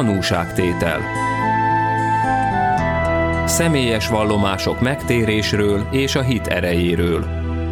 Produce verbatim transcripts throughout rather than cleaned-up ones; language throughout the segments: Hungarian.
Tanúságtétel. Személyes vallomások megtérésről és a hit erejéről.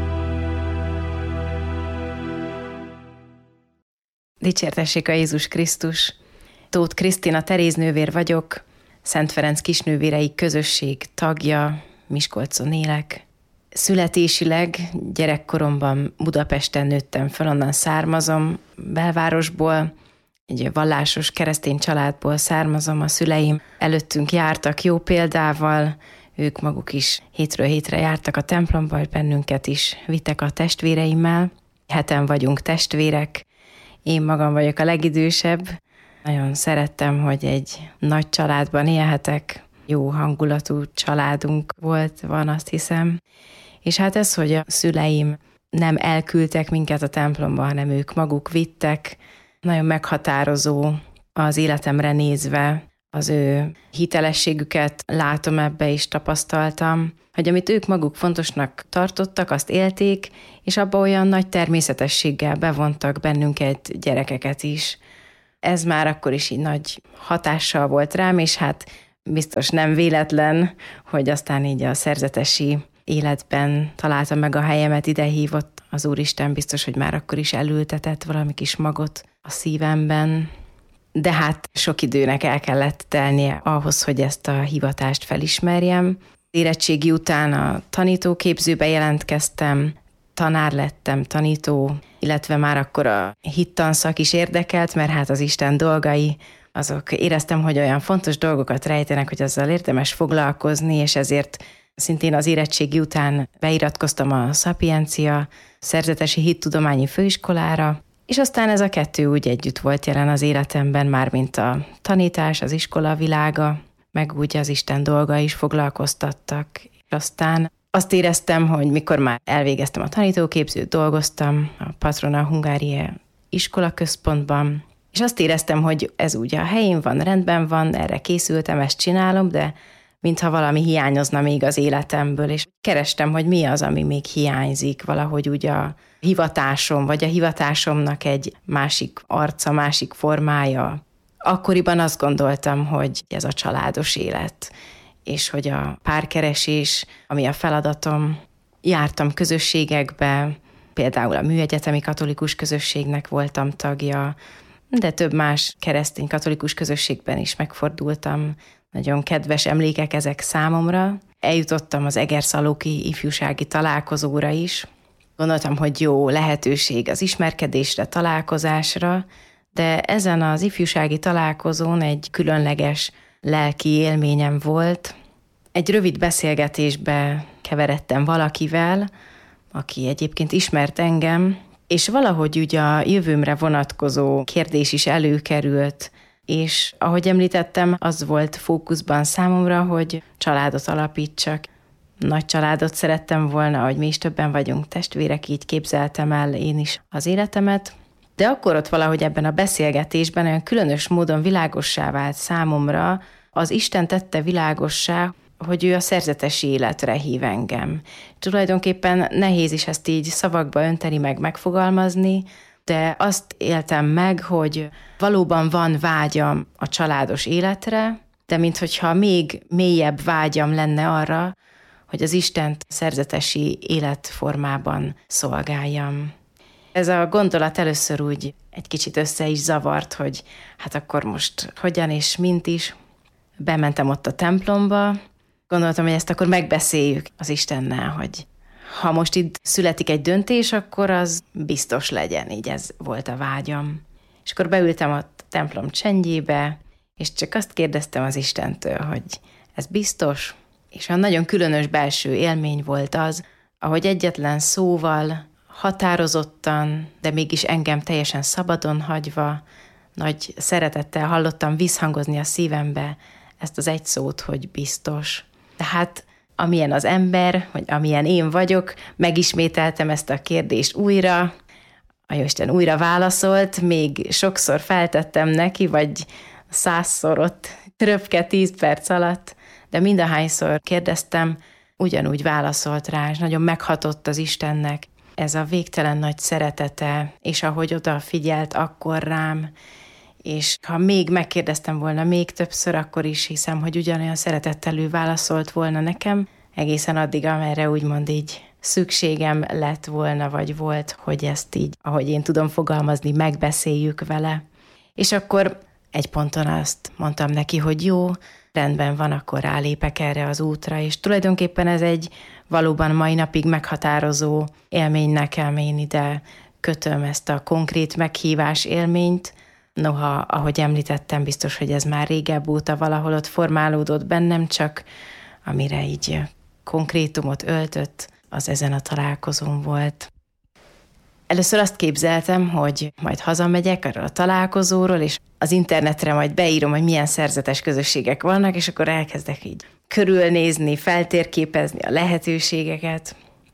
Dicsértessék a Jézus Krisztus! Tóth Krisztina Teréznővér vagyok, Szent Ferenc Kisnővérei Közösség tagja, Miskolcon élek. Születésileg gyerekkoromban Budapesten nőttem fel, onnan származom, belvárosból, egy vallásos keresztény családból származom, a szüleim előttünk jártak jó példával, ők maguk is hétről hétre jártak a templomba, és bennünket is vittek a testvéreimmel. Heten vagyunk testvérek, én magam vagyok a legidősebb. Nagyon szerettem, hogy egy nagy családban élhetek, jó hangulatú családunk volt, van, azt hiszem. És hát ez, hogy a szüleim nem elküldtek minket a templomba, hanem ők maguk vittek, nagyon meghatározó az életemre nézve, az ő hitelességüket látom ebbe és tapasztaltam, hogy amit ők maguk fontosnak tartottak, azt élték, és abba olyan nagy természetességgel bevontak bennünket, gyerekeket is. Ez már akkor is így nagy hatással volt rám, és hát biztos nem véletlen, hogy aztán így a szerzetesi életben találtam meg a helyemet, ide hívott az Úristen, biztos, hogy már akkor is elültetett valami kis magot a szívemben. De hát sok időnek el kellett telnie ahhoz, hogy ezt a hivatást felismerjem. Érettségi után a tanítóképzőbe jelentkeztem, tanár lettem, tanító, illetve már akkor a hittanszak is érdekelt, mert hát az Isten dolgai, azok éreztem, hogy olyan fontos dolgokat rejtenek, hogy azzal érdemes foglalkozni, és ezért szintén az érettségi után beiratkoztam a Szapiencia Szerzetesi Hittudományi Főiskolára, és aztán ez a kettő úgy együtt volt jelen az életemben, mármint a tanítás, az iskola világa, meg úgy az Isten dolga is foglalkoztattak. És aztán azt éreztem, hogy mikor már elvégeztem a tanítóképzőt, dolgoztam a Patrona Hungárie iskolaközpontban, és azt éreztem, hogy ez úgy a helyén van, rendben van, erre készültem, ezt csinálom, de mintha valami hiányozna még az életemből, és kerestem, hogy mi az, ami még hiányzik, valahogy úgy a hivatásom, vagy a hivatásomnak egy másik arca, másik formája. Akkoriban azt gondoltam, hogy ez a családos élet, és hogy a párkeresés, ami a feladatom. Jártam közösségekbe, például a Műegyetemi Katolikus Közösségnek voltam tagja, de több más keresztény katolikus közösségben is megfordultam. Nagyon kedves emlékek ezek számomra. Eljutottam az Egerszalóki ifjúsági találkozóra is. Gondoltam, hogy jó lehetőség az ismerkedésre, találkozásra, de ezen az ifjúsági találkozón egy különleges lelki élményem volt. Egy rövid beszélgetésbe keveredtem valakivel, aki egyébként ismert engem, és valahogy ugye a jövőmre vonatkozó kérdés is előkerült, és ahogy említettem, az volt fókuszban számomra, hogy családot alapítsak. Nagy családot szerettem volna, hogy mi is többen vagyunk testvérek, így képzeltem el én is az életemet. De akkor ott valahogy ebben a beszélgetésben olyan különös módon világossá vált számomra, az Isten tette világossá, hogy ő a szerzetesi életre hív engem. Tulajdonképpen nehéz is ezt így szavakba önteni, meg megfogalmazni, de azt éltem meg, hogy valóban van vágyam a családos életre, de minthogyha még mélyebb vágyam lenne arra, hogy az Istent szerzetesi életformában szolgáljam. Ez a gondolat először úgy egy kicsit össze is zavart, hogy hát akkor most hogyan és mint is. Bementem ott a templomba, gondoltam, hogy ezt akkor megbeszéljük az Istennel, hogy ha most itt születik egy döntés, akkor az biztos legyen, így ez volt a vágyam. És akkor beültem a templom csendjébe, és csak azt kérdeztem az Istentől, hogy ez biztos, és olyan nagyon különös belső élmény volt az, ahogy egyetlen szóval, határozottan, de mégis engem teljesen szabadon hagyva, nagy szeretettel hallottam visszhangozni a szívembe ezt az egy szót, hogy biztos. Tehát amilyen az ember, vagy amilyen én vagyok, megismételtem ezt a kérdést újra, a Jóisten újra válaszolt, még sokszor feltettem neki, vagy százszor ott röpke tíz perc alatt, de mindahányszor kérdeztem, ugyanúgy válaszolt rá, és nagyon meghatott az Istennek ez a végtelen nagy szeretete, és ahogy odafigyelt akkor rám, és ha még megkérdeztem volna még többször, akkor is hiszem, hogy ugyanolyan szeretettel ő válaszolt volna nekem, egészen addig, amerre úgymond így szükségem lett volna, vagy volt, hogy ezt így, ahogy én tudom fogalmazni, megbeszéljük vele. És akkor egy ponton azt mondtam neki, hogy jó, rendben van, akkor rálépek erre az útra, és tulajdonképpen ez egy valóban mai napig meghatározó élmény nekem, én ide kötöm ezt a konkrét meghívás élményt. Noha, ahogy említettem, biztos, hogy ez már régebb óta valahol ott formálódott bennem, csak amire így konkrétumot öltött, az ezen a találkozón volt. Először azt képzeltem, hogy majd hazamegyek arról a találkozóról, és az internetre majd beírom, hogy milyen szerzetes közösségek vannak, és akkor elkezdek így körülnézni, feltérképezni a lehetőségeket.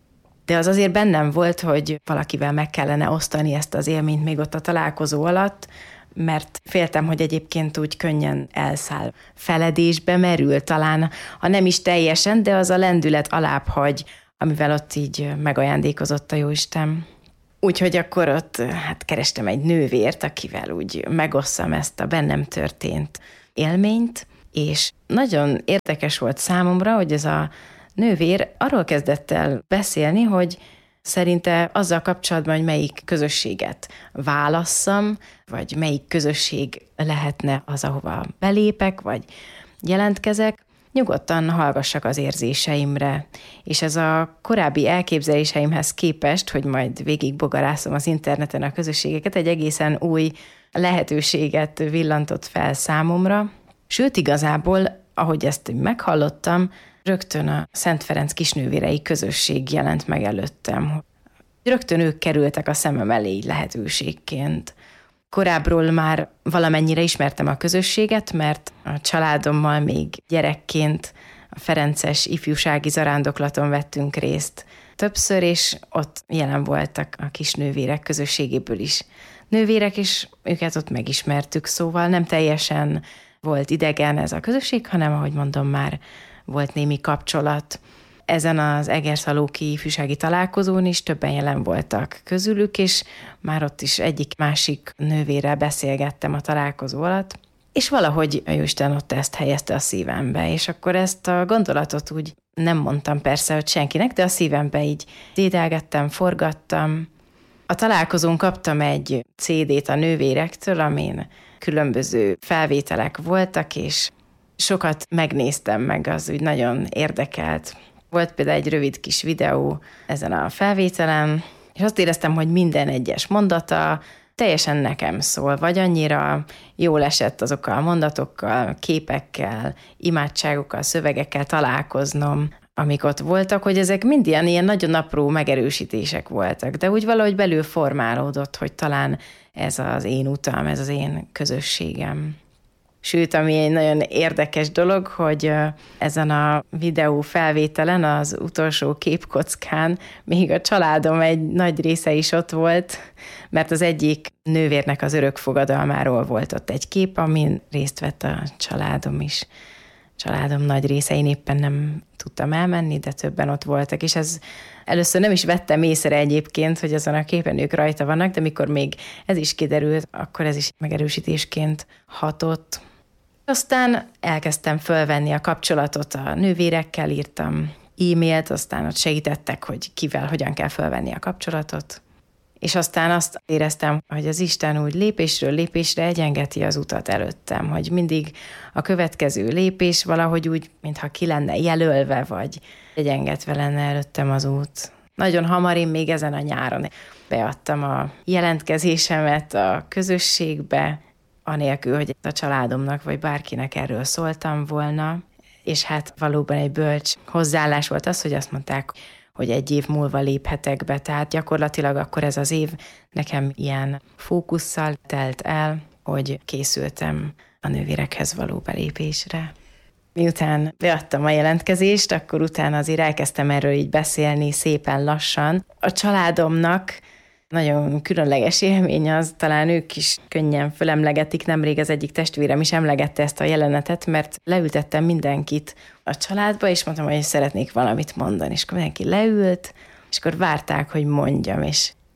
De az azért bennem volt, hogy valakivel meg kellene osztani ezt az élményt még ott a találkozó alatt, mert féltem, hogy egyébként úgy könnyen elszáll, feledésbe merül talán, ha nem is teljesen, de az a lendület alább hagy, amivel ott így megajándékozott a Jóisten. Úgyhogy akkor ott hát kerestem egy nővért, akivel úgy megosszam ezt a bennem történt élményt, és nagyon érdekes volt számomra, hogy ez a nővér arról kezdett el beszélni, hogy szerinte azzal kapcsolatban, hogy melyik közösséget válasszam, vagy melyik közösség lehetne az, ahova belépek, vagy jelentkezek, nyugodtan hallgassak az érzéseimre. És ez a korábbi elképzeléseimhez képest, hogy majd végigbogarászom az interneten a közösségeket, egy egészen új lehetőséget villantott fel számomra. Sőt, igazából, ahogy ezt meghallottam, rögtön a Szent Ferenc kisnővérei közösség jelent meg előttem. Rögtön ők kerültek a szemem elé lehetőségként. Korábbról már valamennyire ismertem a közösséget, mert a családommal még gyerekként a ferences ifjúsági zarándoklaton vettünk részt többször, és ott jelen voltak a kisnővérek közösségéből is nővérek, és őket ott megismertük, szóval nem teljesen volt idegen ez a közösség, hanem, ahogy mondom, már volt némi kapcsolat. Ezen az egerszalóki ifjúsági találkozón is többen jelen voltak közülük, és már ott is egyik-másik nővérrel beszélgettem a találkozó alatt, és valahogy a Jóisten ott ezt helyezte a szívembe, és akkor ezt a gondolatot úgy nem mondtam persze, hogy senkinek, de a szívembe így dédelgettem, forgattam. A találkozón kaptam egy cé dét a nővérektől, amin különböző felvételek voltak, és sokat megnéztem meg, az úgy nagyon érdekelt. Volt például egy rövid kis videó ezen a felvételen, és azt éreztem, hogy minden egyes mondata teljesen nekem szól, vagy annyira jól esett azokkal a mondatokkal, képekkel, imádságokkal, szövegekkel találkoznom, amik ott voltak, hogy ezek mind ilyen, ilyen nagyon apró megerősítések voltak, de úgy valahogy belül formálódott, hogy talán ez az én utam, ez az én közösségem. Sőt, ami egy nagyon érdekes dolog, hogy ezen a videó felvételen, az utolsó képkockán még a családom egy nagy része is ott volt, mert az egyik nővérnek az örök fogadalmáról volt ott egy kép, amin részt vett a családom is. A családom nagy része, én éppen nem tudtam elmenni, de többen ott voltak, és ez először nem is vettem észre egyébként, hogy azon a képen ők rajta vannak, de mikor még ez is kiderült, akkor ez is megerősítésként hatott. Aztán elkezdtem fölvenni a kapcsolatot a nővérekkel, írtam e-mailt, aztán ott segítettek, hogy kivel, hogyan kell fölvenni a kapcsolatot. És aztán azt éreztem, hogy az Isten úgy lépésről lépésre egyengeti az utat előttem, hogy mindig a következő lépés valahogy úgy, mintha ki lenne jelölve, vagy egyengetve lenne előttem az út. Nagyon hamar én még ezen a nyáron beadtam a jelentkezésemet a közösségbe, anélkül, hogy a családomnak vagy bárkinek erről szóltam volna, és hát valóban egy bölcs hozzáállás volt az, hogy azt mondták, hogy egy év múlva léphetek be, tehát gyakorlatilag akkor ez az év nekem ilyen fókusszal telt el, hogy készültem a nővérekhez való belépésre. Miután beadtam a jelentkezést, akkor utána azért elkezdtem erről így beszélni szépen lassan. A családomnak nagyon különleges élmény az, talán ők is könnyen fölemlegetik, nemrég az egyik testvérem is emlegette ezt a jelenetet, mert leültettem mindenkit a családba, és mondtam, hogy szeretnék valamit mondani, és akkor mindenki leült, és akkor várták, hogy mondjam, és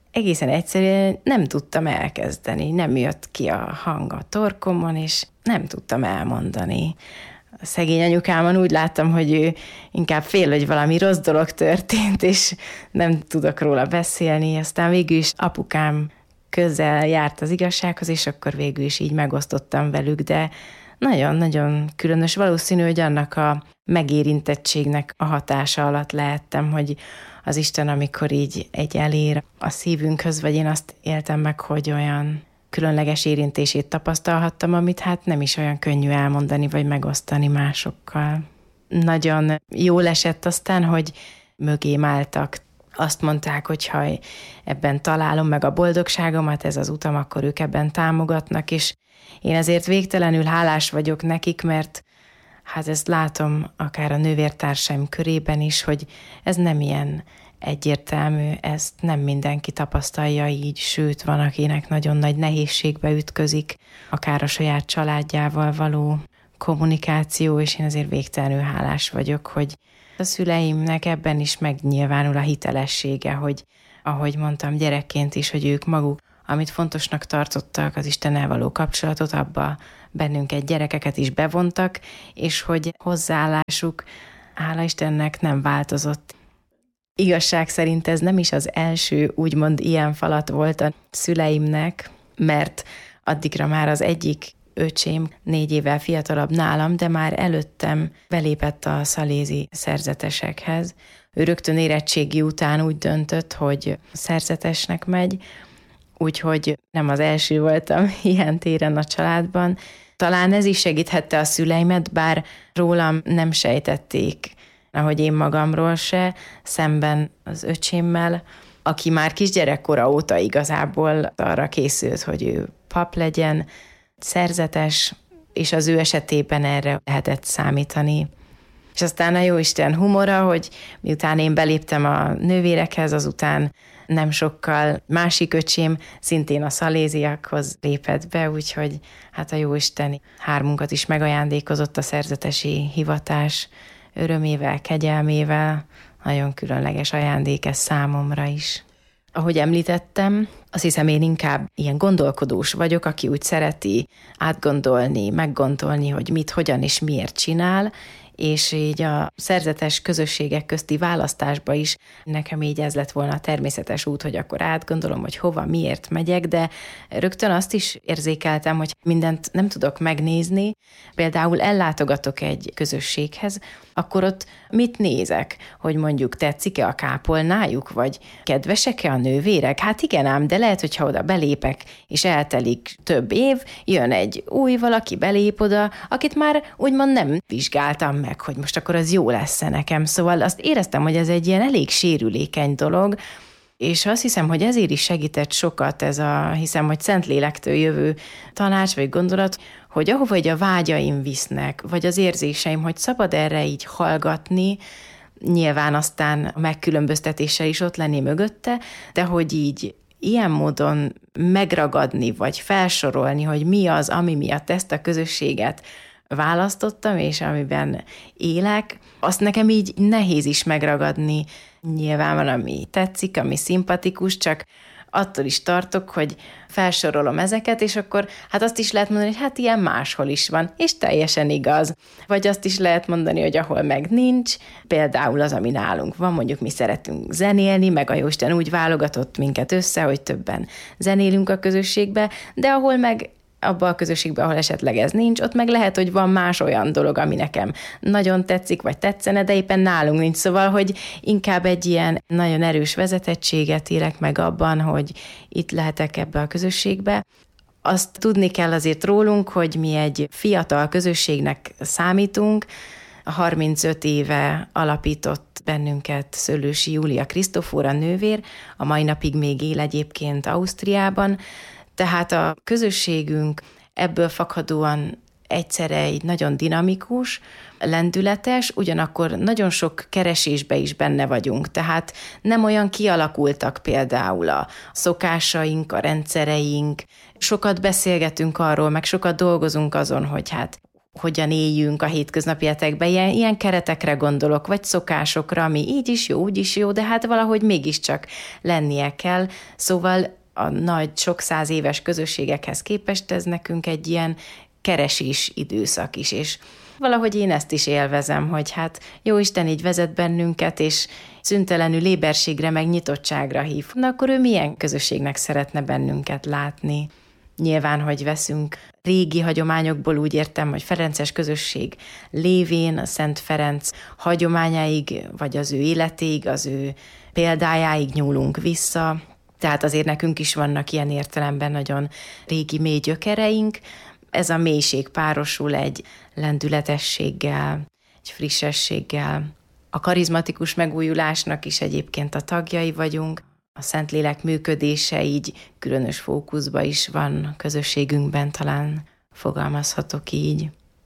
egészen egyszerűen nem tudtam elkezdeni, nem jött ki a hang a torkomon, és nem tudtam elmondani. A szegény anyukámon úgy láttam, hogy ő inkább fél, hogy valami rossz dolog történt, és nem tudok róla beszélni. Aztán végül is apukám közel járt az igazsághoz, és akkor végül is így megosztottam velük, de nagyon-nagyon különös. Valószínű, hogy annak a megérintettségnek a hatása alatt lehettem, hogy az Isten, amikor így egy elér a szívünkhöz, vagy én azt éltem meg, hogy olyan különleges érintését tapasztalhattam, amit hát nem is olyan könnyű elmondani, vagy megosztani másokkal. Nagyon jól esett aztán, hogy mögém álltak. Azt mondták, hogy ha ebben találom meg a boldogságomat, ez az utam, akkor ők ebben támogatnak, és én ezért végtelenül hálás vagyok nekik, mert hát ezt látom akár a nővértársaim körében is, hogy ez nem ilyen egyértelmű, ezt nem mindenki tapasztalja így, sőt, van, akinek nagyon nagy nehézségbe ütközik, akár a saját családjával való kommunikáció, és én azért végtelenül hálás vagyok, hogy a szüleimnek ebben is megnyilvánul a hitelessége, hogy ahogy mondtam gyerekként is, hogy ők maguk, amit fontosnak tartottak, az Istennel való kapcsolatot, abba bennünket, gyerekeket is bevontak, és hogy hozzáállásuk, hála Istennek, nem változott. Igazság szerint ez nem is az első úgymond ilyen falat volt a szüleimnek, mert addigra már az egyik öcsém négy évvel fiatalabb nálam, de már előttem belépett a szalézi szerzetesekhez. Ő rögtön érettségi után úgy döntött, hogy szerzetesnek megy, úgyhogy nem az első voltam ilyen téren a családban. Talán ez is segíthette a szüleimet, bár rólam nem sejtették, ahogy én magamról se, szemben az öcsémmel, aki már kisgyerekkora óta igazából arra készült, hogy ő pap legyen, szerzetes, és az ő esetében erre lehetett számítani. És aztán a Jóisten humora, hogy miután én beléptem a nővérekhez, azután nem sokkal másik öcsém szintén a szaléziakhoz lépett be, úgyhogy hát a Jóisten hármunkat is megajándékozott a szerzetesi hivatás örömével, kegyelmével, nagyon különleges ajándék ez számomra is. Ahogy említettem, azt hiszem én inkább ilyen gondolkodós vagyok, aki úgy szereti átgondolni, meggondolni, hogy mit, hogyan és miért csinál, és így a szerzetes közösségek közti választásba is nekem így ez lett volna a természetes út, hogy akkor átgondolom, hogy hova, miért megyek, de rögtön azt is érzékeltem, hogy mindent nem tudok megnézni. Például ellátogatok egy közösséghez, akkor ott mit nézek? Hogy mondjuk tetszik-e a kápolnájuk, vagy kedvesek-e a nővérek? Hát igen ám, de lehet, hogyha oda belépek, és eltelik több év, jön egy új valaki, belép oda, akit már úgymond nem vizsgáltam meg, hogy most akkor az jó lesz-e nekem. Szóval azt éreztem, hogy ez egy ilyen elég sérülékeny dolog, és azt hiszem, hogy ezért is segített sokat ez a, hiszem, hogy Szentlélektől jövő tanács vagy gondolat, hogy ahova egy a vágyaim visznek, vagy az érzéseim, hogy szabad erre így hallgatni, nyilván aztán a megkülönböztetéssel is ott lenni mögötte, de hogy így ilyen módon megragadni, vagy felsorolni, hogy mi az, ami miatt ezt a közösséget választottam, és amiben élek, azt nekem így nehéz is megragadni. Nyilván van, ami tetszik, ami szimpatikus, csak attól is tartok, hogy felsorolom ezeket, és akkor hát azt is lehet mondani, hogy hát ilyen máshol is van, és teljesen igaz. Vagy azt is lehet mondani, hogy ahol meg nincs, például az, ami nálunk van, mondjuk mi szeretünk zenélni, meg a Jóisten úgy válogatott minket össze, hogy többen zenélünk a közösségbe, de ahol meg abban a közösségben, ahol esetleg ez nincs, ott meg lehet, hogy van más olyan dolog, ami nekem nagyon tetszik, vagy tetszene, de éppen nálunk nincs. Szóval, hogy inkább egy ilyen nagyon erős vezetettséget élek meg abban, hogy itt lehetek ebbe a közösségbe. Azt tudni kell azért rólunk, hogy mi egy fiatal közösségnek számítunk. A harmincöt éve alapított bennünket Szőlősi Júlia Krisztofóra nővér, a mai napig még él egyébként Ausztriában. Tehát a közösségünk ebből fakadóan egyszerre egy nagyon dinamikus, lendületes, ugyanakkor nagyon sok keresésbe is benne vagyunk. Tehát nem olyan kialakultak például a szokásaink, a rendszereink. Sokat beszélgetünk arról, meg sokat dolgozunk azon, hogy hát hogyan éljünk a hétköznapi életekben. Ilyen, ilyen keretekre gondolok, vagy szokásokra, ami így is jó, úgy is jó, de hát valahogy mégiscsak lennie kell. Szóval a nagy, sok száz éves közösségekhez képest ez nekünk egy ilyen keresés időszak is, és valahogy én ezt is élvezem, hogy hát Jóisten így vezet bennünket, és szüntelenül éberségre, meg nyitottságra hív. Na akkor ő milyen közösségnek szeretne bennünket látni? Nyilván, hogy veszünk régi hagyományokból, úgy értem, hogy ferences közösség lévén, a Szent Ferenc hagyományáig, vagy az ő életéig, az ő példájáig nyúlunk vissza. Tehát azért nekünk is vannak ilyen értelemben nagyon régi mély gyökereink. Ez a mélység párosul egy lendületességgel, egy frissességgel. A karizmatikus megújulásnak is egyébként a tagjai vagyunk. A Szentlélek működése így különös fókuszban is van közösségünkben, talán fogalmazhatok így.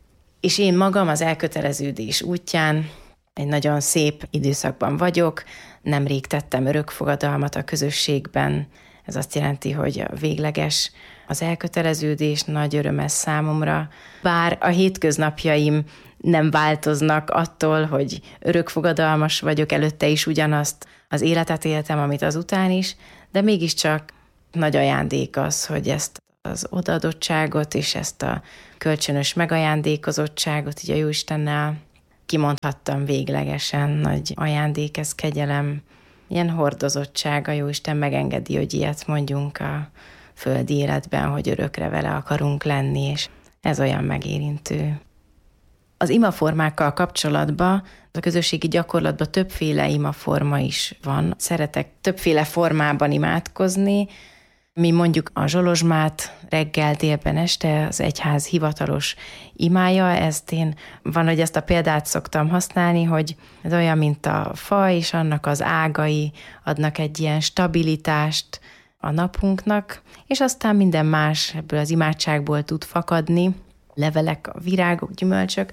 És én magam az elköteleződés útján egy nagyon szép időszakban vagyok, nemrég tettem örökfogadalmat a közösségben. Ez azt jelenti, hogy a végleges az elköteleződés, nagy öröm ez számomra. Bár a hétköznapjaim nem változnak attól, hogy örökfogadalmas vagyok, előtte is ugyanazt az életet éltem, amit azután is, de mégiscsak nagy ajándék az, hogy ezt az odaadottságot és ezt a kölcsönös megajándékozottságot így a Jóistennel kimondhattam véglegesen. Nagy ajándék, ez kegyelem, ilyen hordozottság, a Jóisten megengedi, hogy ilyet mondjunk a földi életben, hogy örökre vele akarunk lenni, és ez olyan megérintő. Az imaformákkal kapcsolatban, a közösségi gyakorlatban többféle imaforma is van. Szeretek többféle formában imádkozni. Mi mondjuk a zsolozsmát reggel, délben, este, az egyház hivatalos imája, ezt én van, hogy ezt a példát szoktam használni, hogy ez olyan, mint a fa, és annak az ágai adnak egy ilyen stabilitást a napunknak, és aztán minden más ebből az imádságból tud fakadni, levelek, virágok, gyümölcsök,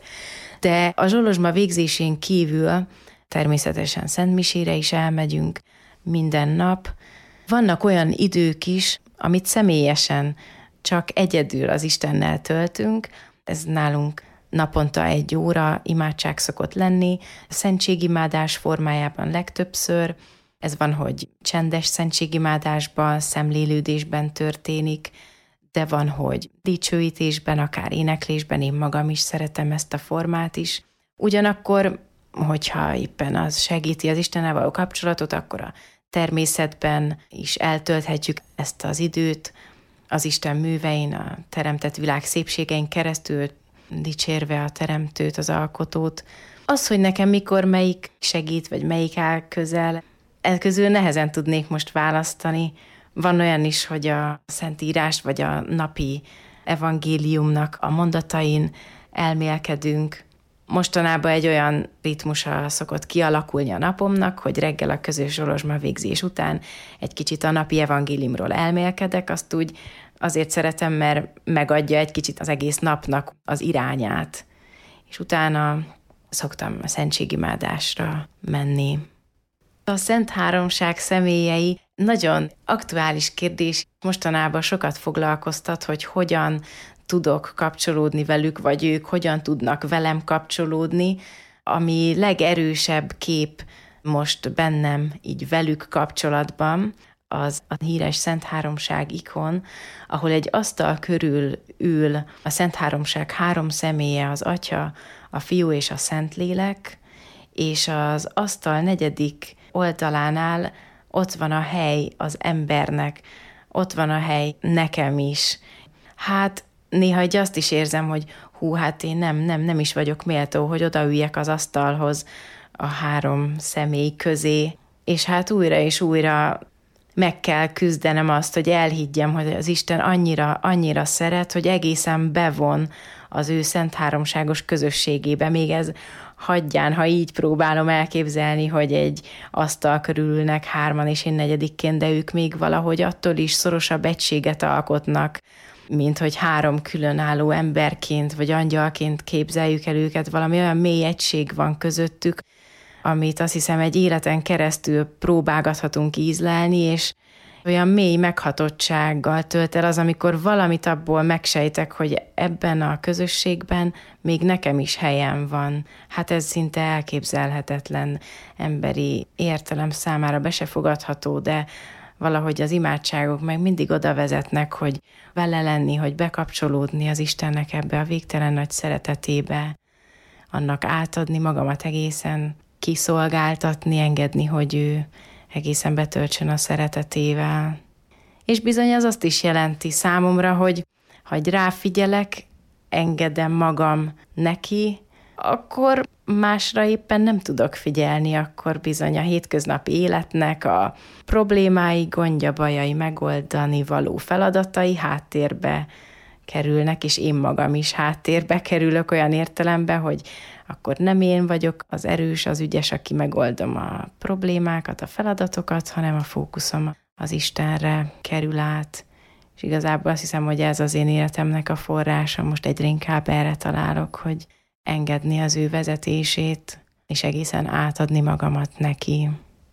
de a zsolozsma végzésén kívül természetesen szentmisére is elmegyünk minden nap. Vannak olyan idők is, amit személyesen csak egyedül az Istennel töltünk, ez nálunk naponta egy óra imádság szokott lenni, a szentségimádás formájában legtöbbször. Ez van, hogy csendes szentségimádásban, szemlélődésben történik, de van, hogy dicsőítésben, akár éneklésben, én magam is szeretem ezt a formát is. Ugyanakkor, hogyha éppen az segíti az Istennel való kapcsolatot, akkor a természetben is eltölthetjük ezt az időt, az Isten művein, a teremtett világ szépségein keresztül, dicsérve a teremtőt, az alkotót. Az, hogy nekem mikor melyik segít, vagy melyik áll közel, ez közül nehezen tudnék most választani. Van olyan is, hogy a Szentírás vagy a napi evangéliumnak a mondatain elmélkedünk. Mostanában egy olyan ritmusa szokott kialakulni a napomnak, hogy reggel a közös zsolozsma végzés után egy kicsit a napi evangéliumról elmélkedek, azt úgy azért szeretem, mert megadja egy kicsit az egész napnak az irányát. És utána szoktam a szentségimádásra menni. A Szent Háromság személyei nagyon aktuális kérdés, mostanában sokat foglalkoztat, hogy hogyan tudok kapcsolódni velük, vagy ők hogyan tudnak velem kapcsolódni. Ami legerősebb kép most bennem így velük kapcsolatban, az a híres Szent Háromság ikon, ahol egy asztal körül ül a Szent Háromság három személye, az Atya, a Fiú és a Szentlélek, és az asztal negyedik oldalánál ott van a hely az embernek, ott van a hely nekem is. Hát néha így azt is érzem, hogy hú, hát én nem, nem, nem is vagyok méltó, hogy odaüljek az asztalhoz a három személy közé, és hát újra és újra meg kell küzdenem azt, hogy elhiggyem, hogy az Isten annyira, annyira szeret, hogy egészen bevon az ő szent háromságos közösségébe. Még ez hagyján, ha így próbálom elképzelni, hogy egy asztal körül ülnek hárman, és én negyedikként, de ők még valahogy attól is szorosabb egységet alkotnak, mint hogy három különálló emberként, vagy angyalként képzeljük el őket, valami olyan mély egység van közöttük, amit azt hiszem egy életen keresztül próbálgathatunk ízlelni, és, olyan mély meghatottsággal tölt el az, amikor valamit abból megsejtek, hogy ebben a közösségben még nekem is helyem van. Hát ez szinte elképzelhetetlen, emberi értelem számára be se fogadható, de valahogy az imádságok meg mindig oda vezetnek, hogy vele lenni, hogy bekapcsolódni az Istennek ebbe a végtelen nagy szeretetébe, annak átadni magamat egészen, kiszolgáltatni, engedni, hogy ő egészen betöltsön a szeretetével. És bizony az azt is jelenti számomra, hogy ha ráfigyelek, engedem magam neki, akkor másra éppen nem tudok figyelni, akkor bizony a hétköznapi életnek a problémái, gondja, bajai, megoldani való feladatai háttérbe kerülnek, és én magam is háttérbe kerülök olyan értelemben, hogy akkor nem én vagyok az erős, az ügyes, aki megoldom a problémákat, a feladatokat, hanem a fókuszom az Istenre kerül át. És igazából azt hiszem, hogy ez az én életemnek a forrása, most egyre inkább erre találok, hogy engedni az ő vezetését, és egészen átadni magamat neki.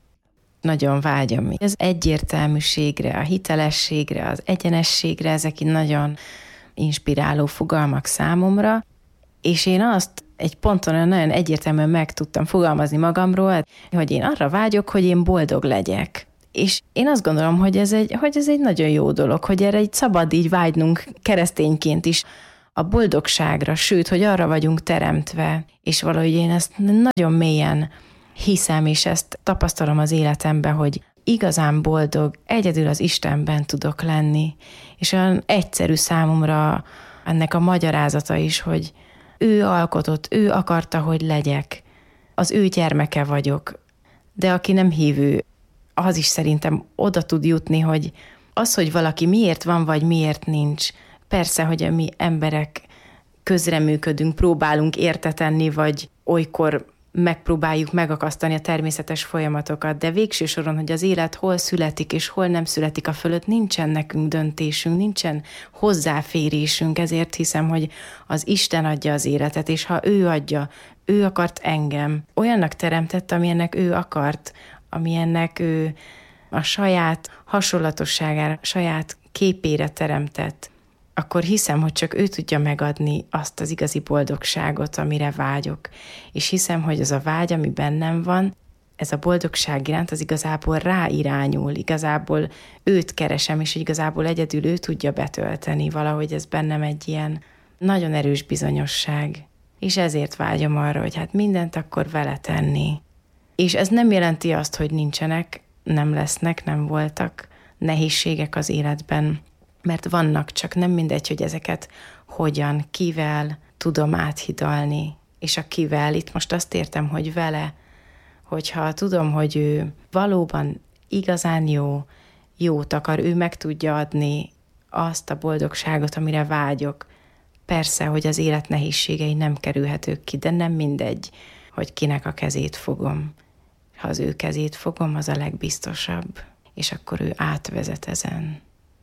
Nagyon vágyom az egyértelműségre, a hitelességre, az egyenességre, ezek így nagyon inspiráló fogalmak számomra, és én azt egy ponton nagyon egyértelműen meg tudtam fogalmazni magamról, hogy én arra vágyok, hogy én boldog legyek. És én azt gondolom, hogy ez egy, hogy ez egy nagyon jó dolog, hogy erre így szabad így vágynunk keresztényként is a boldogságra, sőt, hogy arra vagyunk teremtve, és valahogy én ezt nagyon mélyen hiszem, és ezt tapasztalom az életemben, hogy igazán boldog, egyedül az Istenben tudok lenni, és olyan egyszerű számomra ennek a magyarázata is, hogy ő alkotott, ő akarta, hogy legyek, az ő gyermeke vagyok, de aki nem hívő, az is szerintem oda tud jutni, hogy az, hogy valaki miért van, vagy miért nincs, persze, hogy a mi emberek közreműködünk, próbálunk értetenni, vagy olykor megpróbáljuk megakasztani a természetes folyamatokat, de végső soron, hogy az élet hol születik, és hol nem születik a fölött, nincsen nekünk döntésünk, nincsen hozzáférésünk, ezért hiszem, hogy az Isten adja az életet, és ha ő adja, ő akart engem, olyannak teremtett, amilyennek ő akart, amilyennek ő a saját hasonlatosságára, saját képére teremtett, akkor hiszem, hogy csak ő tudja megadni azt az igazi boldogságot, amire vágyok. És hiszem, hogy az a vágy, ami bennem van, ez a boldogság iránt, az igazából ráirányul, igazából őt keresem, és igazából egyedül ő tudja betölteni, valahogy ez bennem egy ilyen nagyon erős bizonyosság. És ezért vágyom arra, hogy hát mindent akkor vele tenni. És ez nem jelenti azt, hogy nincsenek, nem lesznek, nem voltak nehézségek az életben, mert vannak, csak nem mindegy, hogy ezeket hogyan, kivel tudom áthidalni. És a kivel, itt most azt értem, hogy vele, hogyha tudom, hogy ő valóban igazán jó, jót akar, ő meg tudja adni azt a boldogságot, amire vágyok. Persze, hogy az élet nehézségei nem kerülhetők ki, de nem mindegy, hogy kinek a kezét fogom. Ha az ő kezét fogom, az a legbiztosabb, és akkor ő átvezet ezen.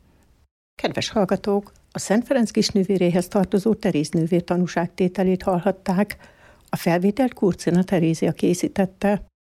Kedves hallgatók, a Szent Ferenc kisnővéréhez tartozó Teréz nővér tanúságtételét hallhatták. A felvételt Kurcina Terézia készítette.